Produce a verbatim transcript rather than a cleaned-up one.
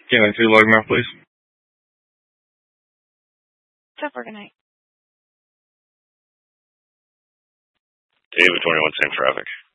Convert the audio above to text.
Canine two Logmouth, please. ten four, good night. David twenty-one, same traffic.